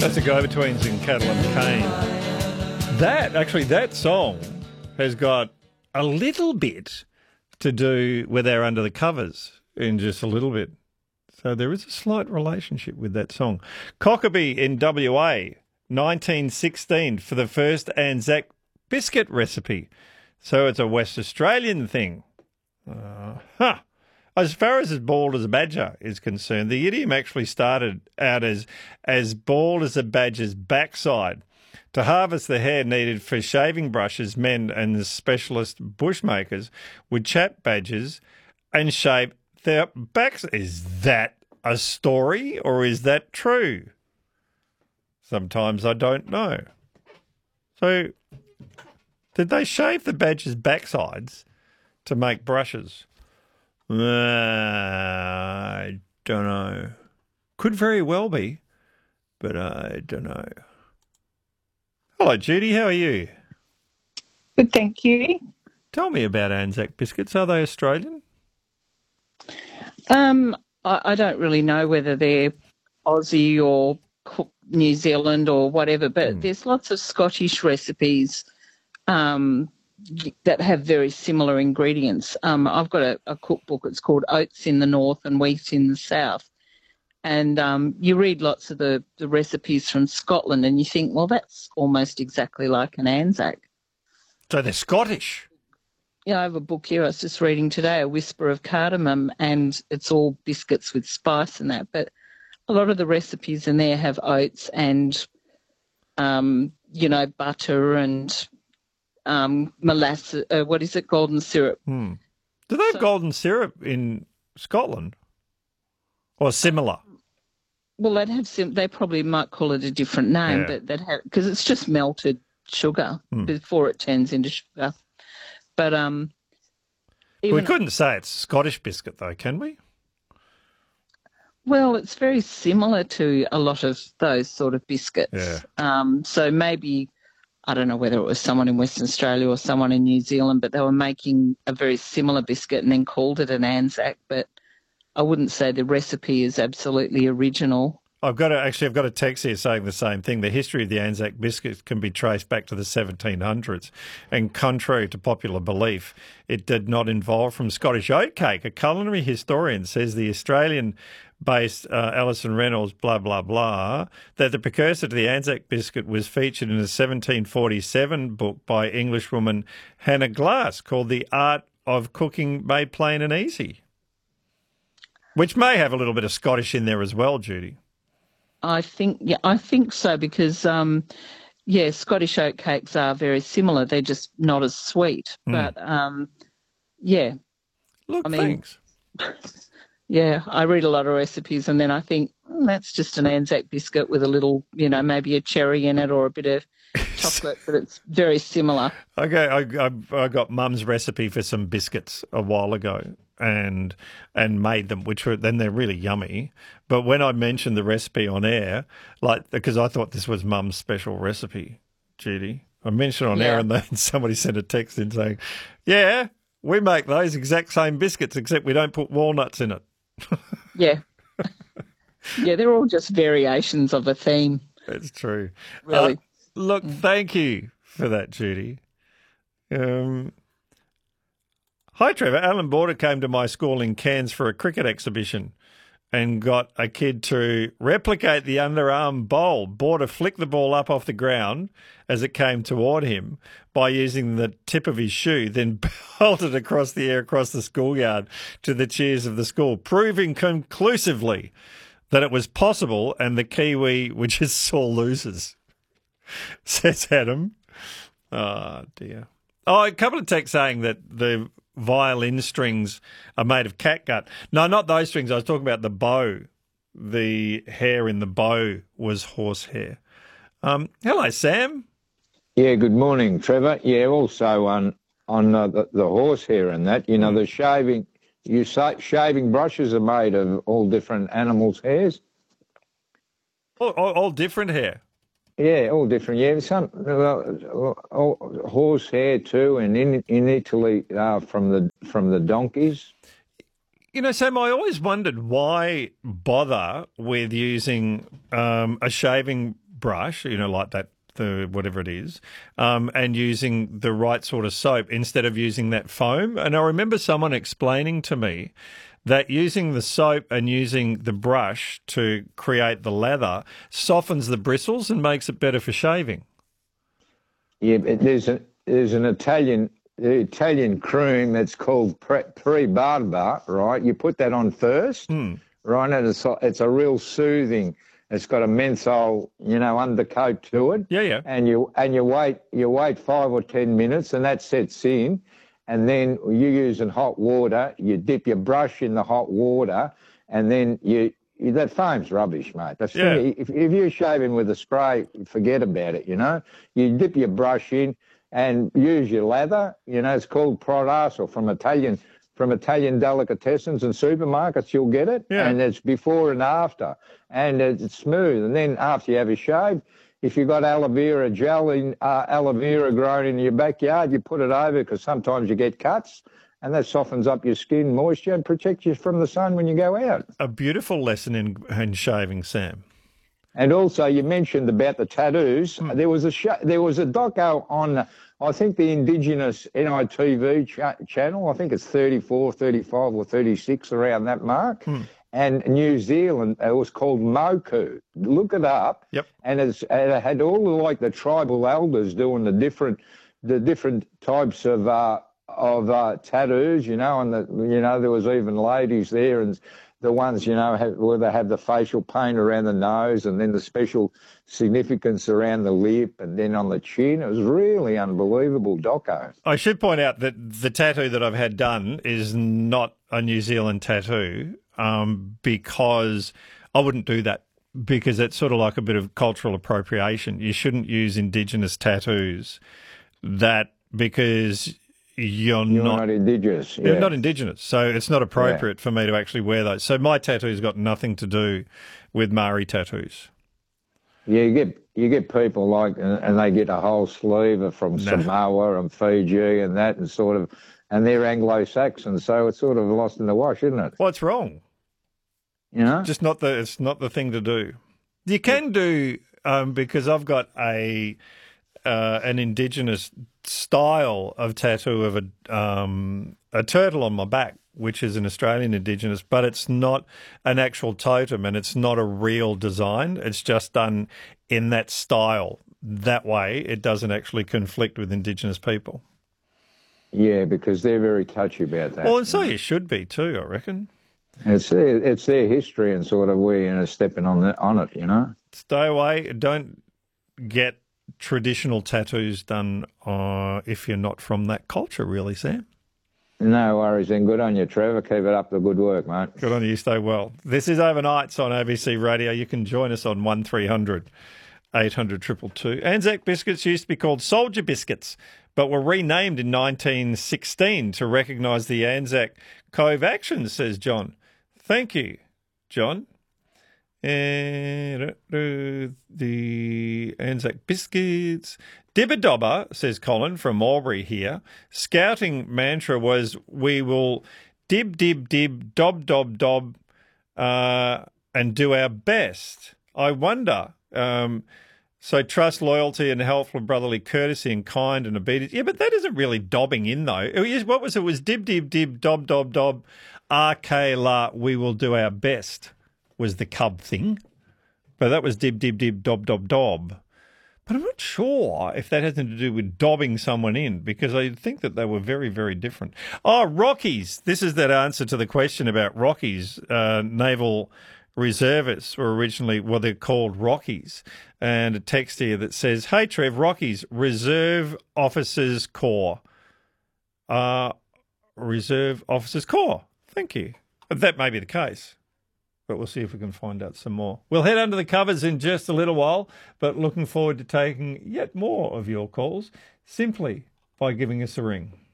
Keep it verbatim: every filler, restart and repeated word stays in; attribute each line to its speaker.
Speaker 1: That's the Go-Betweens in Cattle and Cane. That, actually, that song has got a little bit to do with our Under the Covers in just a little bit. So there is a slight relationship with that song. Cockabee in W A, nineteen sixteen, for the first Anzac biscuit recipe. So it's a West Australian thing. Uh, huh. As far as as bald as a badger is concerned, the idiom actually started out as as bald as a badger's backside. To harvest the hair needed for shaving brushes, men and the specialist bushmakers would chap badgers and shave their backs. Is that a story or is that true? Sometimes I don't know. So, did they shave the badgers' backsides to make brushes? Uh, I don't know. Could very well be, but I don't know. Hello, Judy. How are you?
Speaker 2: Good, thank you.
Speaker 1: Tell me about Anzac biscuits. Are they Australian?
Speaker 2: Um, I, I don't really know whether they're Aussie or New Zealand or whatever, but
Speaker 1: Mm.
Speaker 2: there's lots of Scottish recipes um, that have very similar ingredients. Um, I've got a, a cookbook. It's called Oats in the North and Wheat in the South. And um, you read lots of the, the recipes from Scotland and you think, well, that's almost exactly like an Anzac.
Speaker 1: So they're Scottish?
Speaker 2: Yeah, I have a book here I was just reading today, A Whisper of Cardamom, and it's all biscuits with spice and that. But a lot of the recipes in there have oats and, um, you know, butter and um, molasses, uh, what is it, golden syrup.
Speaker 1: Hmm. Do they have
Speaker 2: So-
Speaker 1: golden syrup in Scotland? Or similar?
Speaker 2: Well, they'd have sim- they probably might call it a different name,
Speaker 1: Yeah.
Speaker 2: but they'd have, because it's just melted sugar
Speaker 1: Hmm.
Speaker 2: before it turns into sugar. But um, even
Speaker 1: We couldn't say it's Scottish biscuit, though, can we?
Speaker 2: Well, it's very similar to a lot of those sort of biscuits.
Speaker 1: Yeah.
Speaker 2: Um, so maybe, I don't know whether it was someone in Western Australia or someone in New Zealand, but they were making a very similar biscuit and then called it an Anzac. But I wouldn't say the recipe is absolutely original.
Speaker 1: I've got a, actually, I've got a text here saying the same thing. The history of the Anzac biscuit can be traced back to the seventeen hundreds, and contrary to popular belief, it did not evolve from Scottish oatcake. A culinary historian says the Australian-based uh, Alison Reynolds, blah blah blah, that the precursor to the Anzac biscuit was featured in a seventeen forty-seven book by Englishwoman Hannah Glass called "The Art of Cooking Made Plain and Easy," which may have a little bit of Scottish in there as well, Judy.
Speaker 2: I think, yeah, I think so because, um, yeah, Scottish oatcakes are very similar. They're just not as sweet.
Speaker 1: Mm.
Speaker 2: But, um, yeah,
Speaker 1: Look,
Speaker 2: I mean-
Speaker 1: thanks.
Speaker 2: Yeah, I read a lot of recipes and then I think, mm, that's just an Anzac biscuit with a little, you know, maybe a cherry in it or a bit of chocolate, but it's very similar.
Speaker 1: Okay, I, I, I got Mum's recipe for some biscuits a while ago and and made them, which were then they're really yummy. But when I mentioned the recipe on air, like because I thought this was Mum's special recipe, Judy, I mentioned it on air
Speaker 2: Yeah.
Speaker 1: and then somebody sent a text in saying, "Yeah, we make those exact same biscuits except we don't put walnuts in it."
Speaker 2: Yeah. Yeah, they're all just variations of a theme,
Speaker 1: That's true.
Speaker 2: really.
Speaker 1: Uh, look, thank you for that, Judy. Um, hi, Trevor. Alan Border came to my school in Cairns for a cricket exhibition and got a kid to replicate the underarm bowl. Border flicked the ball up off the ground as it came toward him by using the tip of his shoe, then belted across the air across the schoolyard to the cheers of the school, proving conclusively that it was possible and the Kiwi were just sore losers, says Adam. Oh, dear. Oh, a couple of texts saying that the violin strings are made of catgut. No, not those strings. I was talking about the bow. The hair in the bow was horsehair. Um, hello, Sam.
Speaker 3: Yeah, good morning, Trevor. Yeah, also on on uh, the, the horsehair and that, you know, the shaving, you say shaving brushes are made of all different animals' hairs.
Speaker 1: All, all, all different hair.
Speaker 3: Yeah, all different. Yeah, some well, all, horsehair too, and in in Italy uh, from the from the donkeys.
Speaker 1: You know, Sam, I always wondered why bother with using um, a shaving brush, you know, like that, the whatever it is, um, and using the right sort of soap instead of using that foam. And I remember someone explaining to me that using the soap and using the brush to create the lather softens the bristles and makes it better for shaving.
Speaker 3: Yeah, but there's a there's an Italian the Italian cream that's called pre, pre barba, right? You put that on first,
Speaker 1: Mm.
Speaker 3: right? And it's a, it's a real soothing. It's got a menthol, you know, undercoat to it.
Speaker 1: Yeah, yeah.
Speaker 3: And you and you wait you wait five or ten minutes, and that sets in. And then you using hot water. You dip your brush in the hot water, and then you. That foam's rubbish, mate. That's
Speaker 1: Yeah.
Speaker 3: if, if you're shaving with a spray, forget about it, you know. You dip your brush in and use your lather. You know, it's called Prodas, or from Italian from Italian delicatessens and supermarkets, you'll get it.
Speaker 1: Yeah.
Speaker 3: And it's before and after. And it's smooth. And then after you have a shave, if you've got aloe vera gel, in, uh, aloe vera grown in your backyard, you put it over, because sometimes you get cuts. And that softens up your skin moisture and protects you from the sun when you go out.
Speaker 1: A beautiful lesson in, in shaving, Sam.
Speaker 3: And also, you mentioned about the tattoos.
Speaker 1: Mm.
Speaker 3: There was a show, there was a doco on, I think, the Indigenous N I T V ch- channel. I think it's thirty-four, thirty-five or thirty-six, around that mark.
Speaker 1: Mm.
Speaker 3: And New Zealand, it was called Moku. Look it up.
Speaker 1: Yep.
Speaker 3: And it's, and it had all the, like the tribal elders doing the different, the different types of uh, of uh, tattoos, you know, and the, you know, there was even ladies there, and the ones, you know, have, where they have the facial paint around the nose, and then the special significance around the lip, and then on the chin. It was really unbelievable doco.
Speaker 1: I should point out that the tattoo that I've had done is not a New Zealand tattoo, um, because I wouldn't do that, because it's sort of like a bit of cultural appropriation. You shouldn't use Indigenous tattoos, that because you're,
Speaker 3: You're
Speaker 1: not,
Speaker 3: not Indigenous.
Speaker 1: you're
Speaker 3: yeah.
Speaker 1: not Indigenous, so it's not appropriate for me to actually wear those. So my tattoo's got nothing to do with Maori tattoos.
Speaker 3: Yeah, you get you get people like, and, and they get a whole sleeve from
Speaker 1: No.
Speaker 3: Samoa and Fiji and that, and sort of, and they're Anglo-Saxon, so it's sort of lost in the wash, isn't it?
Speaker 1: What's wrong?
Speaker 3: You know?
Speaker 1: Just not the. It's not the thing to do. You can do um, because I've got a uh, an Indigenous style of tattoo of a um, a turtle on my back, which is an Australian Indigenous, but it's not an actual totem, and it's not a real design. It's just done in that style. That way, it doesn't actually conflict with Indigenous people.
Speaker 3: Yeah, because they're very touchy about that.
Speaker 1: Well, and so you should be too, I reckon.
Speaker 3: It's their, it's their history, and sort of we're, you know, stepping on the, on it, you know.
Speaker 1: Stay away. Don't get traditional tattoos done uh, if you're not from that culture, really, Sam.
Speaker 3: No worries, then. Good on you, Trevor. Keep it up the good work, mate.
Speaker 1: Good on you. Stay well. This is Overnights on A B C Radio. You can join us on one three hundred eight hundred two two two. Anzac biscuits used to be called Soldier biscuits, but were renamed in nineteen sixteen to recognise the Anzac Cove actions, says John. Thank you, John. And uh, the Anzac biscuits. Dibba dobber, says Colin from Albury here. Scouting mantra was, we will dib, dib, dib, dob, dob, dob, uh, and do our best. I wonder. Um, so trust, loyalty, and helpful brotherly courtesy and kind and obedience. Yeah, but that isn't really dobbing in, though. It was, what was it? It was dib, dib, dib, dob, dob, dob, arke la, we will do our best, was the cub thing. But that was dib, dib, dib, dob, dob, dob. But I'm not sure if that has anything to do with dobbing someone in, because I think that they were very, very different. Oh, Rockies. This is that answer to the question about Rockies. Uh, naval reservists were originally, well, they're called Rockies. And a text here that says, hey, Trev, Rockies, Reserve Officers Corps. Uh, Reserve Officers Corps. Thank you. That may be the case, but we'll see if we can find out some more. We'll head under the covers in just a little while, but looking forward to taking yet more of your calls simply by giving us a ring.